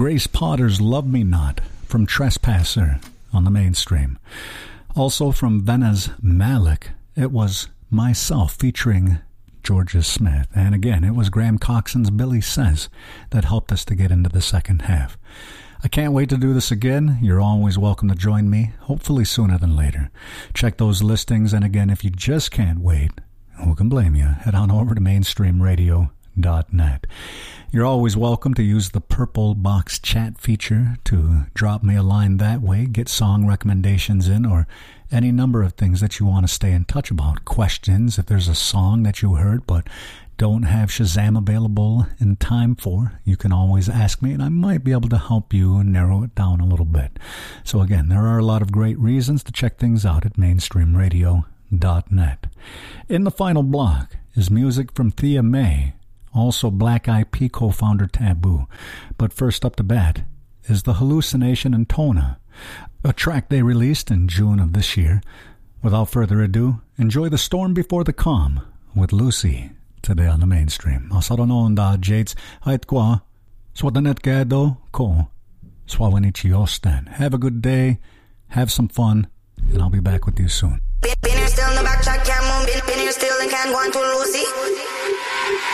Grace Potter's Love Me Not from Trespasser on the Mainstream. Also from Vena's Malik, it was Myself featuring Georgia Smith. And again, it was Graham Coxon's Billy Says that helped us to get into the second half. I can't wait to do this again. You're always welcome to join me, hopefully sooner than later. Check those listings, and again, if you just can't wait, who can blame you? Head on over to mainstreamradio.net. You're always welcome to use the Purple Box chat feature to drop me a line that way, get song recommendations in, or any number of things that you want to stay in touch about. Questions, if there's a song that you heard but don't have Shazam available in time for, you can always ask me, and I might be able to help you narrow it down a little bit. So again, there are a lot of great reasons to check things out at mainstreamradio.net. In the final block is music from Thea May, also Black Eyed Peas co-founder Taboo. But first up to bat is The Hallucination in Tona, a track they released in June of this year. Without further ado, enjoy The Storm Before the Calm with Lucy today on the Mainstream. Asaronon da Jates Haitkwa Swatanet Gado Ko Swawanichi Ostan. Have a good day, have some fun, and I'll be back with you soon. Been here still in the back track, can't move. Been here still and can't go on to Lucy.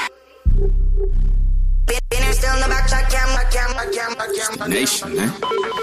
Been here still in the back track, can't. Nation, eh?